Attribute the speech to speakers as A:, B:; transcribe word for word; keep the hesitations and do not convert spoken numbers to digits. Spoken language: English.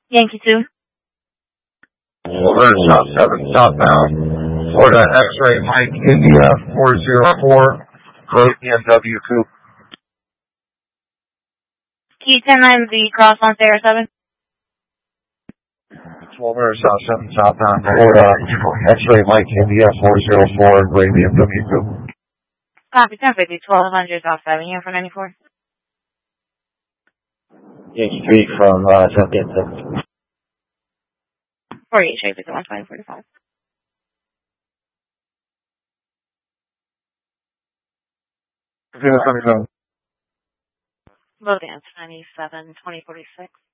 A: Yankee two.
B: Florida South seven southbound. Florida X-ray Mike India four zero four. Gray B M W Coupe.
A: Key ten nine the cross on Sarah seven.
B: Florida South seven southbound. Florida X-ray Mike India four zero four. Gray B M W Coupe.
A: Copy ten fifty twelve hundred South seven here for ninety-four.
C: Yankee three from uh, South Gainesville.
A: forty-eight straight fifty-one twenty forty-five.
B: Casino seventy-seven.
A: Low dance ninety-seven twenty forty-six.